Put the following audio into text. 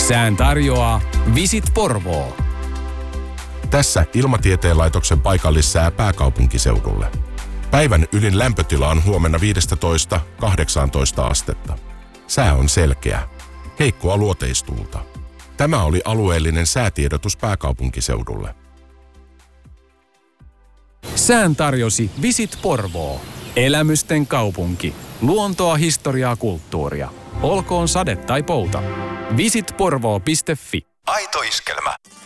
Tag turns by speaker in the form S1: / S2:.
S1: Sään tarjoaa Visit Porvoo.
S2: Tässä Ilmatieteen laitoksen paikallissää pääkaupunkiseudulle. Päivän ylin lämpötila on huomenna 15-18 astetta. Sää on selkeä. Heikkoa luoteistuulta. Tämä oli alueellinen säätiedotus pääkaupunkiseudulle.
S1: Sään tarjosi Visit Porvoo. Elämysten kaupunki. Luontoa, historiaa, kulttuuria. Olkoon sade tai pouta. visitporvoo.fi.
S3: Aito iskelmä.